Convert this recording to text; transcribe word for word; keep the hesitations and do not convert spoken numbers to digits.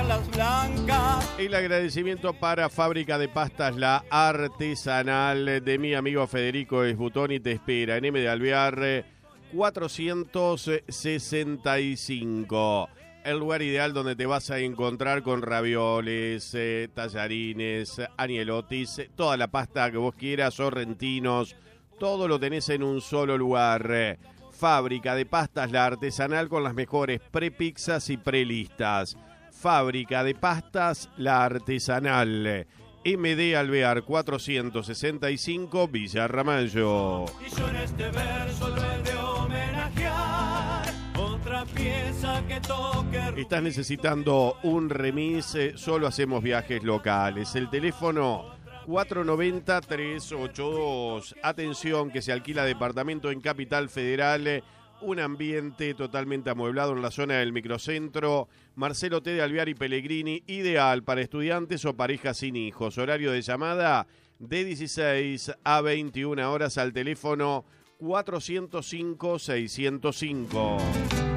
alas blancas. El agradecimiento para Fábrica de Pastas La Artesanal de mi amigo Federico Esbutoni. Te espera en M de Alvear cuatrocientos sesenta y cinco. El lugar ideal donde te vas a encontrar con ravioles, eh, tallarines, anielotis, toda la pasta que vos quieras, sorrentinos, todo lo tenés en un solo lugar. Fábrica de Pastas La Artesanal con las mejores prepizzas y prelistas. Fábrica de Pastas La Artesanal. M D Alvear cuatrocientos sesenta y cinco, Villa Ramallo. Y yo en este verso lo he de homenajear. Otra pieza que toque. ¿Estás necesitando un remis? Eh, solo hacemos viajes locales. El teléfono cuatro nueve cero, tres ocho dos. Atención, que se alquila departamento en Capital Federal. Eh, un ambiente totalmente amueblado en la zona del microcentro. Marcelo T. de Alvear y Pellegrini, ideal para estudiantes o parejas sin hijos. Horario de llamada de dieciséis a veintiuna horas al teléfono cuatrocientos cinco, seiscientos cinco.